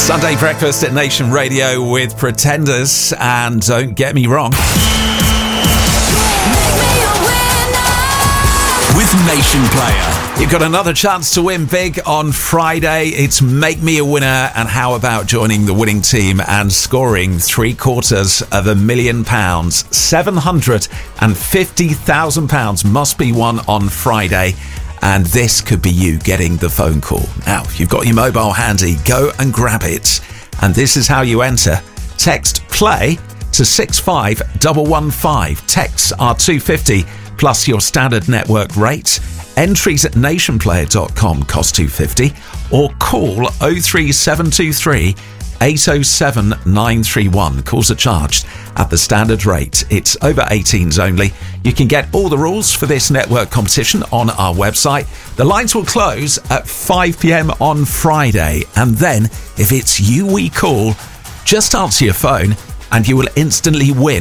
Sunday breakfast at Nation Radio with Pretenders, and don't get me wrong, with Nation Player. You've got another chance to win big on Friday. It's Make Me a Winner, and how about joining the winning team and scoring £750,000? £750,000 must be won on Friday, and this could be you getting the phone call. Now, if you've got your mobile handy, go and grab it. And this is how you enter. Text PLAY to 65115. Texts are £250 plus your standard network rate. Entries at nationplayer.com cost £250, or call 03723 807 931. Calls are charged at the standard rate. It's over 18s only. You can get all the rules for this network competition on our website. The lines will close at 5 p.m. on Friday, and then if it's you we call, just answer your phone and you will instantly win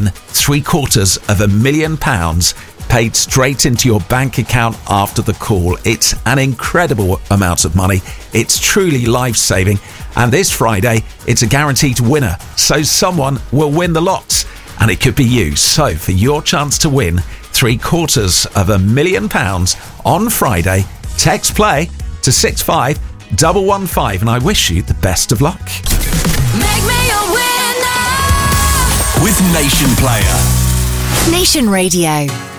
£750,000 paid straight into your bank account after the call. It's an incredible amount of money. It's truly life-saving. And this Friday, it's a guaranteed winner. So someone will win the lot, and it could be you. So for your chance to win £750,000 on Friday, text PLAY to 65115, and I wish you the best of luck. Make me a winner with Nation Player. Nation Radio.